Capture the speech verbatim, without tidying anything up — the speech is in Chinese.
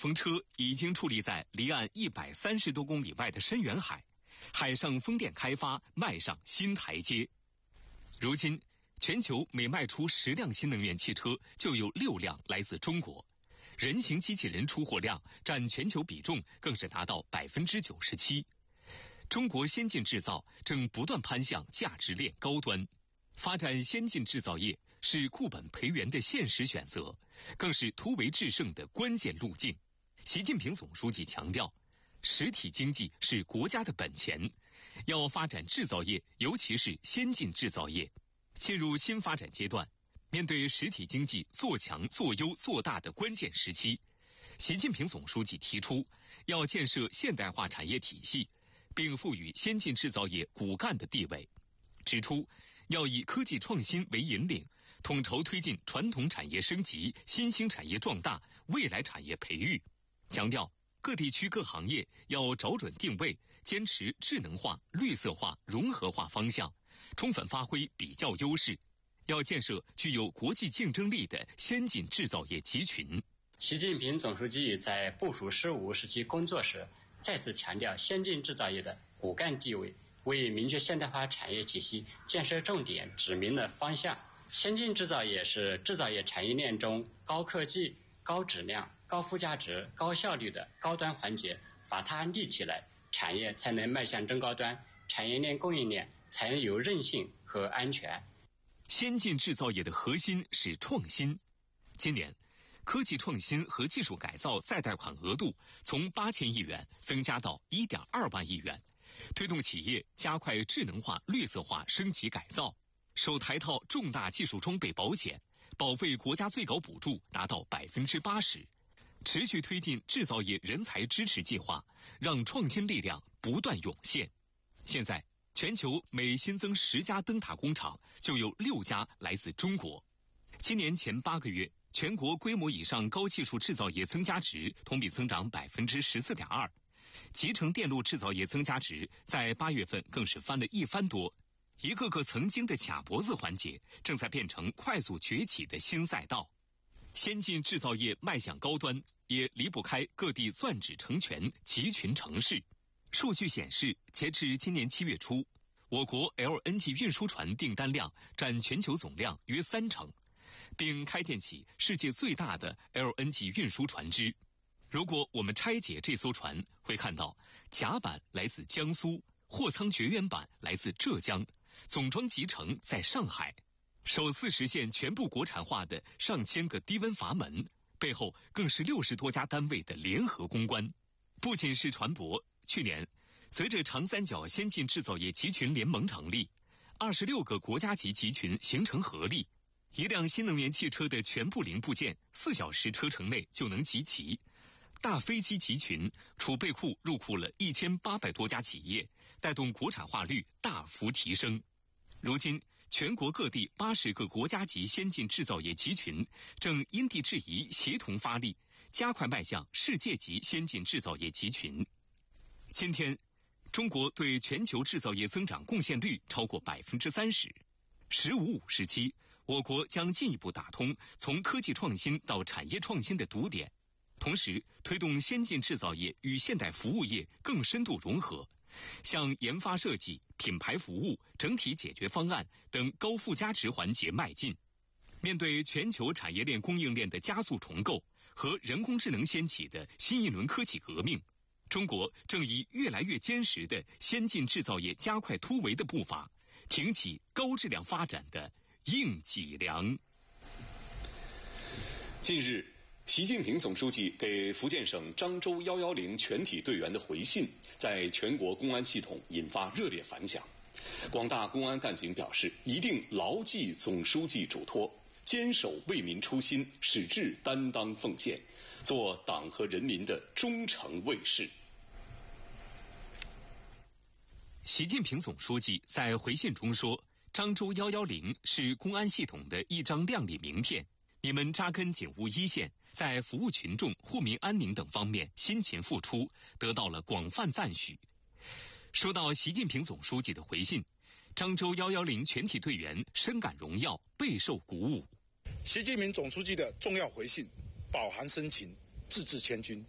风车已经矗立在离岸一百三十多公里外的深远海，海上风电开发迈上新台阶。如今，全球每卖出十辆新能源汽车，就有六辆来自中国。人形机器人出货量占全球比重更是达到百分之九十七。中国先进制造正不断攀向价值链高端，发展先进制造业是固本培元的现实选择，更是突围制胜的关键路径。习近平总书记强调，实体经济是国家的本钱，要发展制造业，尤其是先进制造业。进入新发展阶段，面对实体经济做强、做优、做大的关键时期，习近平总书记提出，要建设现代化产业体系，并赋予先进制造业骨干的地位，指出要以科技创新为引领，统筹推进传统产业升级、新兴产业壮大、未来产业培育。强调各地区各行业要找准定位，坚持智能化、绿色化、融合化方向，充分发挥比较优势，要建设具有国际竞争力的先进制造业集群。 习近平总书记在部署“十五”时期工作时，再次强调先进制造业的骨干地位，为明确现代化产业体系建设重点指明了方向。先进制造业是制造业产业链中高科技、高质量、高附加值、高效率的高端环节，把它立起来，产业才能迈向中高端，产业链供应链才能有韧性和安全。 先进制造业的核心是创新。今年，科技创新和技术改造再贷款额度从八千亿元增加到一点二万亿元，推动企业加快智能化、绿色化升级改造。首台套重大技术装备保险，保费国家最高补助达到百分之八十。持续推进制造业人才支持计划，让创新力量不断涌现。现在，全球每新增十家灯塔工厂，就有六家来自中国。今年前八个月，全国规模以上高技术制造业增加值同比增长百分之十四点二，集成电路制造业增加值在八月份更是翻了一番多。一个个曾经的卡脖子环节，正在变成快速崛起的新赛道。先进制造业迈向高端，也离不开各地钻指成拳、集群成市。数据显示，截至今年七月初，我国 L N G 运输船订单量占全球总量约三成，并开建起世界最大的 L N G 运输船只。如果我们拆解这艘船，会看到甲板来自江苏，货舱绝缘板来自浙江，总装集成在上海。首次实现全部国产化的上千个低温阀门，背后更是六十多家单位的联合攻关。不仅是船舶，去年随着长三角先进制造业集群联盟成立，二十六个国家级集群形成合力，一辆新能源汽车的全部零部件四小时车程内就能集齐。大飞机集群储备库入库了一千八百多家企业，带动国产化率大幅提升。如今，全国各地八十个国家级先进制造业集群正因地制宜协同发力，加快迈向世界级先进制造业集群。今天，中国对全球制造业增长贡献率超过百分之三十。十五五时期，我国将进一步打通从科技创新到产业创新的堵点，同时推动先进制造业与现代服务业更深度融合，向研发设计、品牌服务、整体解决方案等高附加值环节迈进。面对全球产业链供应链的加速重构和人工智能掀起的新一轮科技革命，中国正以越来越坚实的先进制造业加快突围的步伐，挺起高质量发展的硬脊梁。 近日，习近平总书记给福建省漳州一一零全体队员的回信，在全国公安系统引发热烈反响。广大公安干警表示，一定牢记总书记嘱托，坚守为民初心，矢志担当奉献，做党和人民的忠诚卫士。 习近平总书记在回信中说，漳州一一零是公安系统的一张亮丽名片，你们扎根警务一线，在服务群众、护民安宁等方面辛勤付出，得到了广泛赞许。收到习近平总书记的回信，漳州一一零全体队员深感荣耀，备受鼓舞。 习近平总书记的重要回信，饱含深情，字字千钧，